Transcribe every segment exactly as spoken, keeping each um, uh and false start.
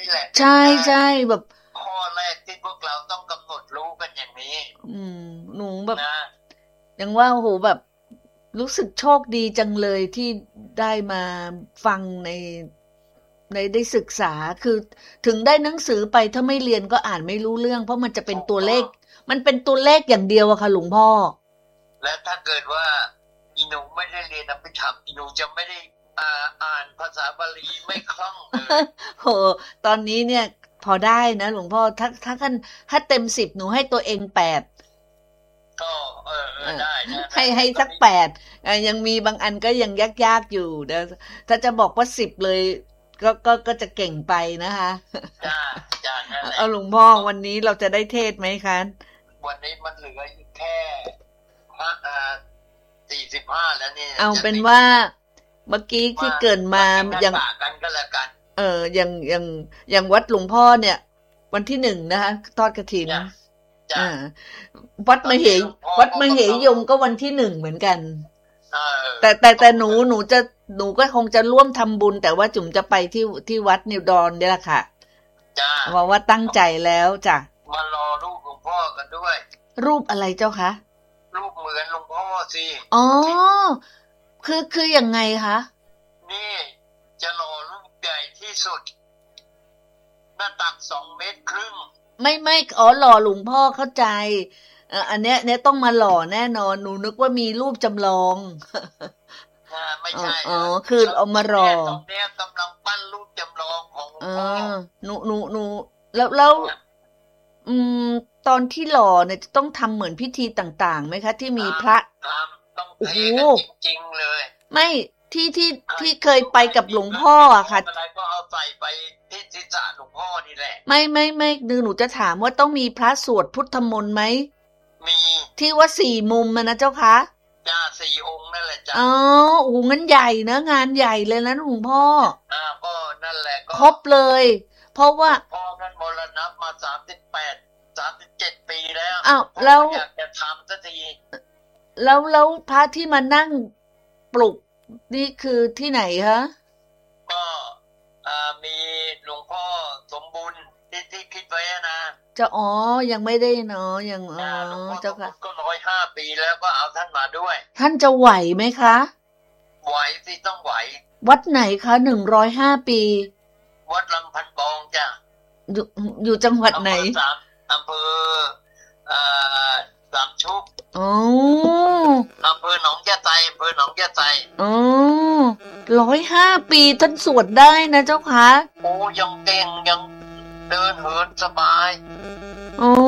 แหละใช่ใช่แบบข้อแรกที่พวกเราต้องกำหนดรู้กันอย่างนี้อืมหนูแบบอย่างว่าโอ้โหแบบรู้สึกโชคดีจังเลยที่ได้มาฟังในในได้ศึกษาคือถึงได้หนังสือไปถ้าไม่เรียนก็อ่านไม่รู้เรื่องเพราะมันจะเป็นตัวเลขมันเป็นตัวเลขอย่างเดียวอะค่ะหลวงพ่อและถ้าเกิดว่าอีหนูไม่ได้เรียนอภิธรรมอีหนูจะไม่ได้อ่าอ่านภาษาบาลีไม่คล่องเลยโหตอนนี้เนี่ยพอได้นะหลวงพ่อถ้าถ้าขั้นถ้าเต็มสิบหนูให้ตัวเองแปดก็เออเออได้นะให้ให้สักแปดยังมีบางอันก็ยังยากๆอยู่เดี๋ยวถ้าจะบอกว่าสิบเลยก็ก็ก็จะเก่งไปนะคะจ้าจ้านั่นแหละเอาหลวงพ่อวันนี้เราจะได้เทศไหมคะวันนี้มันเหลืออีกแค่ห้าอ่าสี่สิบห้าแล้วนี่เอาเป็นว่าเมื่อกี้ที่เกินมาอย่างกันก็แล้วกันเอออย่างอย่างอย่างวัดหลวงพ่อเนี่ยวันที่หนึ่งนะคะทอดกฐินอ่าวัดมเหวัดมเหยงก็วันที่หนึ่งเหมือนกันแต่แต่แต่หนูหนูจะหนูก็คงจะร่วมทำบุญแต่ว่าจุ๋มจะไปที่ที่วัดนิวดอนนี่แหละค่ะจ้าเพราะว่าตั้งใจแล้วจ้ะมารอรูปหลวงพ่อกันด้วยรูปอะไรเจ้าคะรูปเหมือนหลวงพ่อสิอ๋อคือคือยังไงคะนี่จะรอรูปใหญ่ที่สุดหน้าตักสองเมตรครึ่งไม่ไม่อ๋อหล่อหลวงพ่อเข้าใจอันเนี้ยเนี้ยต้องมาหล่อแน่นอนหนูนึกว่ามีรูปจำลองไม่ใช่อ๋อคือเอามารอตรงเนี้ยกำลังปั้นรูปจำลองของหลวงพ่อหนูหนูหนูแล้วแล้วอืมตอนที่หล่อเนี่ยจะต้องทำเหมือนพิธีต่างๆไหมคะที่มีพระต้องเทจริงๆเลยไม่ที่ที่ที่เคยไปกับหลวงพ่ออะค่ะอะไรก็เอาใส่ไปที่ศีรษะหลวงพ่อนี่แหละไม่ไม่ไม่หนูจะถามว่าต้องมีพระสวดพุทธมนต์ไหมมีที่ว่าสี่มุมนะเจ้าคะจ้าสี่องค์นั่นแหละจ้าอ๋อโอ้งั้นใหญ่นะงานใหญ่เลยนะหลวงพ่ออ่าก็นั่นแหละก็ครบเลยเพราะว่าพ่อนั้นมรณะมาสามสิบแปดสามสิบเจ็ดปีแล้วอ้าวแล้วอยากจะทำสักทีแล้วแล้วพระที่มานั่งปลุกนี่คือที่ไหนคะก็มีหลวงพ่อสมบุญที่ที่คิดไว้นะจะอ๋อยังไม่ได้เนาะยังอ๋อเจ้าค่ะก็ร้อยห้าปีแล้วก็เอาท่านมาด้วยท่านจะไหวไหมคะไหวสิต้องไหววัดไหนคะหนึ่งร้อยห้าปีวัดลำพันบองจ้ะอยู่อยู่จังหวัดไหนอำเภออ่าสามชุกอ๋ออำเภอหนองแก่ไตอำเภอหนองแก่ไตอ๋อร้อยห้าปีท่านสวดได้นะเจ้าคะโอ้ยังเก่งยังเดินเหินสบายโอ้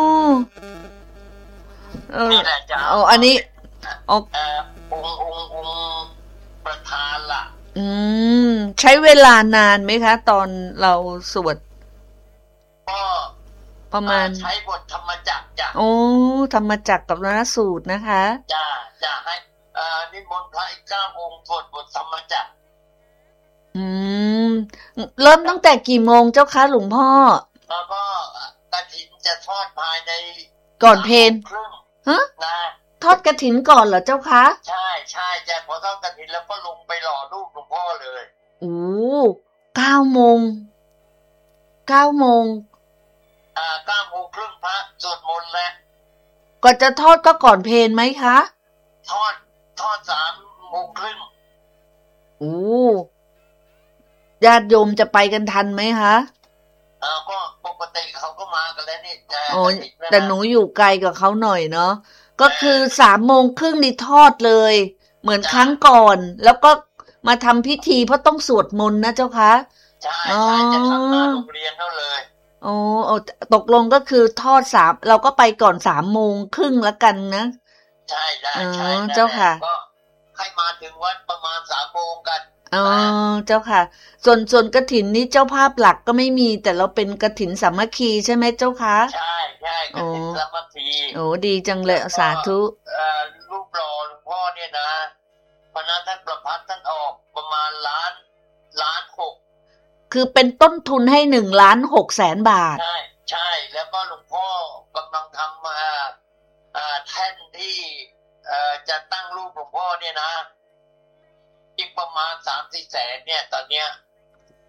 นี่แหละจ้ะอ๋ออันนี้อ๋อองค์องค์องค์ประธานล่ะอืมใช้เวลานานไหมคะตอนเราสวดก็ประมาณใช้บทธรรมจักรจ้ะโอ้ธรรมจักรกับนสูตรนะคะจ้ะจะให้อ่านิมนต์พระอีกเก้าองค์สวดบทธรรมจักรอืมเริ่มตั้งแต่กี่โมงเจ้าคะหลวงพ่อแล้วก็กฐินจะทอดภายในก่อนเพลฮะนะทอดกฐินก่อนเหรอเจ้าคะใช่ใช่จะพอทอดกฐินแล้วก็ลงไปหล่อรูปหลวงพ่อเลยโอ้เก้าโมงเก้าโมงอ่าเก้าโมงครึ่งพระสวดมนต์แล้วก่อนจะทอดก็ก่อนเพลไหมคะทอดทอดสามโมงครึ่งโอ้ญาติโยมจะไปกันทันไหมคะอ่าก็ปกติเขาก็มากันแล้วนี่แต่อ๋อแต่หนูอยู่ไกลกับเขาหน่อยเนาะก็คือสามโมงครึ่งนี่ทอดเลยเหมือนครั้งก่อนแล้วก็มาทำพิธีเพราะต้องสวดมนต์นะเจ้าคะใช่ใช่จะทำหน้าโรงเรียนเท่าเลยอ๋อตกลงก็คือทอดสามเราก็ไปก่อนสามโมงครึ่งแล้วกันนะใช่ใช่ใช่เจ้าค่ะก็ให้มาถึงวัดประมาณสามโมงกันอ๋อเจ้าค่ะส่วนส่วนกฐินนี้เจ้าภาพหลักก็ไม่มีแต่เราเป็นกฐินสามัคคีใช่ไหมเจ้าคะใช่ใช่กฐินสามัคคีโอ้ดีจังเลยสาธุรูปหล่อหลวงพ่อเนี่ยนะพระนาท่านประพัฒน์ท่านออกประมาณล้านล้านหกคือเป็นต้นทุนให้หนึ่งล้านหกแสนบาทใช่ใช่แล้วก็หลวงพ่อกำลังทำมาแท่นที่จะตั้งรูปหลวงพ่อเนี่ยนะอีกประมาณสามสี่แสนเนี่ยตอนเนี้ย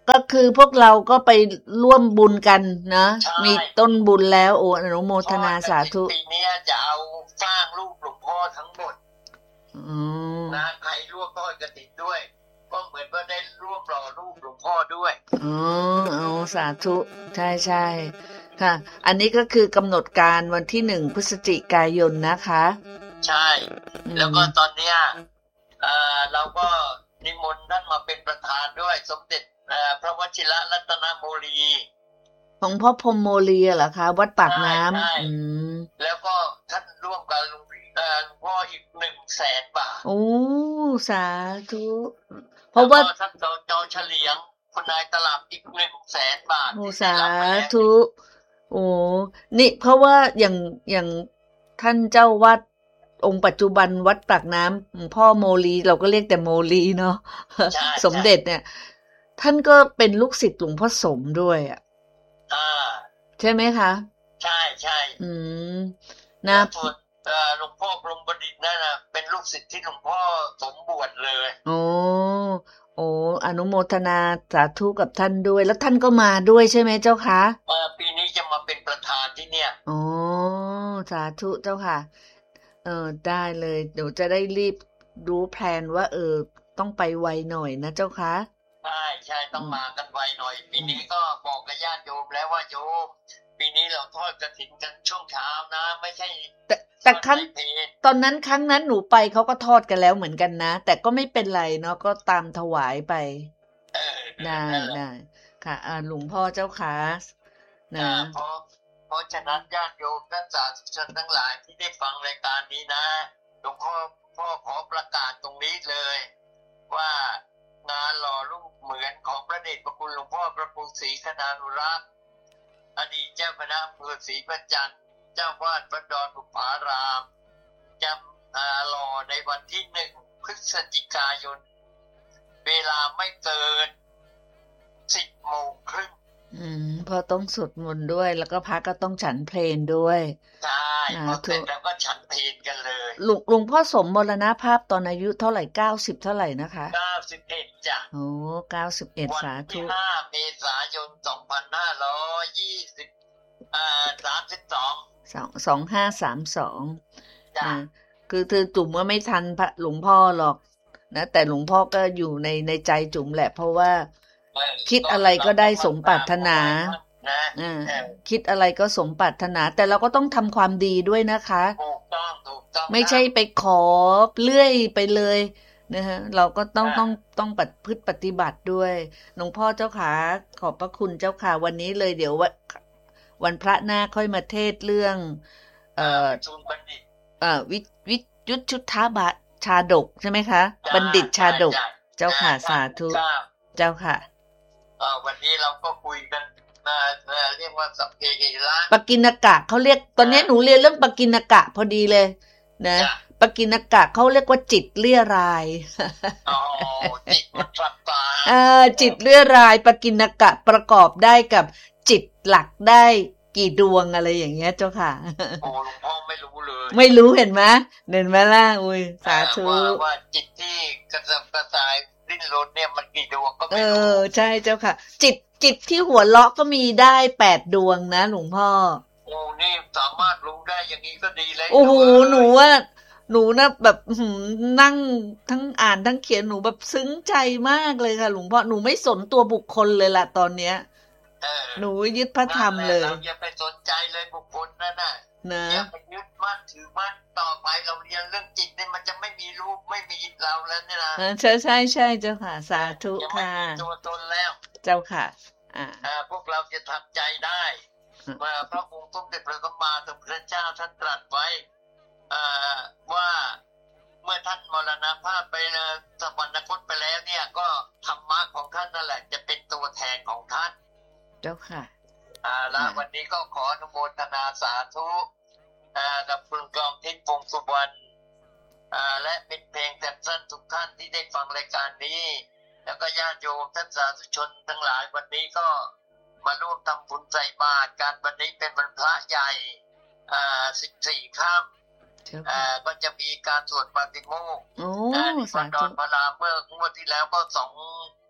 ก็คือพวกเราก็ไปร่วมบุญกันนะมีต้นบุญแล้วโอ้อนุโมทนาสาธุปีนี้จะเอาสร้างรูปหลวงพ่อทั้งหมดนะใครร่วมทอดกฐินด้วยก็เหมือนว่าได้ร่วมหล่อรูปหลวงพ่อด้วยอ๋อเอาสาธุใช่ใช่ค่ะอันนี้ก็คือกำหนดการวันที่หนึ่งพฤศจิกายนนะคะใช่แล้วก็ตอนเนี้ยเอ่อเราก็นิมนต์ท่านมาเป็นประธานด้วยสมเด็จพระวชิรรัตนโมลีของพ่อพรหมโมลีเหรอคะวัดปากน้ำอืมแล้วก็ท่านร่วมกับหลวงพ่ออีกหนึ่งแสนบาทโอ้สาธุเพราะว่าท่านจอจอเฉลียงคุณนายตลับอีกหนึ่งแสนบาทโอ้สาธุโอ้นี่เพราะว่าอย่างอย่างท่านเจ้าวัดองค์ปัจจุบันวัดปากน้ำพ่อโมลีเราก็เรียกแต่โมลีเนาะสมเด็จเนี่ยท่านก็เป็นลูกศิษย์หลวงพ่อสมด้วยอ่ะใช่ไหมคะใช่ใช่อืมนะหลวงพ่อพรหมประดิษฐ์นั่นนะเป็นลูกศิษย์ที่หลวงพ่อสมบวชเลยโอ้โอ้อนุโมทนาสาธุกับท่านด้วยแล้วท่านก็มาด้วยใช่ไหมเจ้าคะปีนี้จะมาเป็นประธานที่เนี่ยอ๋อสาธุเจ้าค่ะเออได้เลยเดี๋ยวจะได้รีบรู้แพลนว่าเออต้องไปไวหน่อยนะเจ้าคะใช่ใช่ต้องมากันไวหน่อยปีนี้ก็บอกกับญาติโยมแล้วว่าโยมปีนี้เราทอดกฐินกันช่วงเช้านะไม่ใช่แต่แต่ครั้งตอนนั้นครั้งนั้นหนูไปเขาก็ทอดกันแล้วเหมือนกันนะแต่ก็ไม่เป็นไรเนาะก็ตามถวายไปได้ได้ค่ะอ่าหลวงพ่อเจ้าขานะเพราะเพราะฉะนั้นญาติโยมท่านสาธุชนทั้งหลายที่ได้ฟังรายการนี้นะหลวงพ่อพ่อขอประกาศตรงนี้เลยว่างานหล่อรูปเหมือนของพระเดชพระคุณหลวงพ่อพระครูศรีคณานุรักษ์อดีตเจ้าคณะอำเภอศรีประจันทร์เจ้าวาดวัดดอนบุพารามจำหล่อในวันที่หนึ่งพฤศจิกายนเวลาไม่เกินสิบโมงครึ่งอืมพอต้องสวดมนต์ด้วยแล้วก็พระก็ต้องฉันเพลนด้วยใช่พอเสร็จแล้วก็ฉันเพลนกันเลยหลวงหลวงพ่อสมมรณภาพตอนอายุเท่าไหร่เก้าสิบเท่าไหร่นะคะเก้าสิบเอ็ดจ้ะโอ้เก้าสิบเอ็ดสาธุวันที่ห้าเมษายนสองพันห้าร้อยยี่สิบอ่าสามสิบสองสองสองห้าสามสองนะคือคือจุ๋มว่าไม่ทันพระหลวงพ่อหรอกนะแต่หลวงพ่อก็อยู่ในในใจจุ๋มแหละเพราะว่าคิดอะไรก็ได้สมปรารถนาอ่าคิดอะไรก็สมปรารถนาแต่เราก็ต้องทำความดีด้วยนะคะถูกต้องถูกต้องไม่ใช่ไปขอเลื่อยไปเลยนะฮะเราก็ต้องต้องต้องปฏิพฤติปฏิบัติด้วยหลวงพ่อเจ้าขาขอบพระคุณเจ้าค่ะวันนี้เลยเดี๋ยวว่าวันพระหน้าค่อยมาเทศเรื่องเอ่อเอ่อวิวิยุทธุทบะชาดกใช่ไหมคะบัณฑิตชาดกเจ้าค่ะสาธุเจ้าค่ะวันนี้เราก็คุยกันเรียกว่าสัพเพเหระปกิณกะเขาเรียกตอนนี้หนูเรียนเรื่องปกิณกะพอดีเลยนะปกิณกะเขาเรียกว่าจิตเลี่ยรายอ๋อจิตมันสัตตาเออจิตเลี่ยรายปกิณกะประกอบได้กับจิตหลักได้กี่ดวงอะไรอย่างเงี้ยเจ้าค่ะโอ้หลวงพ่อไม่รู้เลยไม่รู้เห็นไหมเห็นไหมล่ะอุ้ยสาธุว่าจิตที่กระสับกระส่ายดิ้นรนเนี่ยมันกี่ดวงก็ไม่รู้เออใช่เจ้าค่ะจิตจิตที่หัวเราะก็มีได้แปดดวงนะหลวงพ่อโอ้นี่สามารถรู้ได้อย่างนี้ก็ดีเลยโอ้โหหนูว่าหนูนะแบบนั่งทั้งอ่านทั้งเขียนหนูแบบซึ้งใจมากเลยค่ะหลวงพ่อหนูไม่สนตัวบุคคลเลยล่ะตอนเนี้ยหนูยึดพระธรรมเลยเราอย่าไปสนใจเลยบุคคลนั่นน่ะอย่าไปยึดมั่นถือมั่นต่อไปเราเรียนเรื่องจิตเนี่ยมันจะไม่มีรูปไม่มีเราแล้วเนี่ยนะใช่ใช่ใช่เจ้าค่ะสาธุค่ะตัวตนแล้วเจ้าค่ะอ่าพวกเราจะทำใจได้ว่าพระองค์สมเด็จพระสัมมาสัมพุทธเจ้าท่านตรัสไว้ว่าเมื่อท่านมรณภาพไปสวรรคตไปแล้วเนี่ยก็ธรรมะของท่านนั่นแหละจะเป็นตัวแทนของท่านเจ้าค่ะอ่าแล้ววันนี้ก็ขออนุโมทนาสาธุอ่ากับคุณกองทิพย์วงสุวรรณอ่าและเป็นเพลงแต่สั้นทุกท่านที่ได้ฟังรายการนี้แล้วก็ญาติโยมท่านสาธุชนทั้งหลายวันนี้ก็มาร่วมทำบุญใส่บาตรกันวันนี้เป็นวันพระใหญ่อ่าสิบสี่ค่ำอ่าก็จะมีการสวดปาฏิโมกข์โอ้ที่วัดดอนพระรามเมื่องวดที่แล้วก็สอง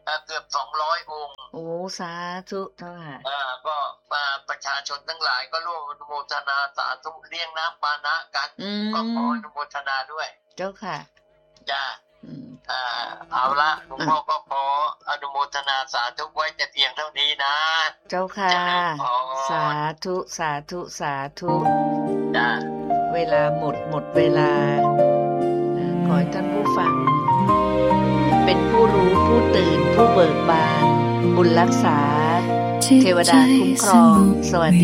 เกือบสองร้อยองค์โอ้สาธุเจ้าค่ะอ่าก็มาประชาชนทั้งหลายก็ร่วมอนุโมทนาสาธุเลี้ยงน้ำปานะกันก็ขออนุโมทนาด้วยเจ้าค่ะจ้าอ่าเอาละหลวงพ่อก็ขออนุโมทนาสาธุไว้แต่เพียงเท่านี้นะเจ้าค่ะสาธุสาธุสาธุจ้าเวลาหมดหมดเวลาขอให้ท่านผู้ฟังเป็นผู้รู้ผู้ตื่นผู้เบิกบานบุญรักษาเทวดาคุ้มครองสวัสดี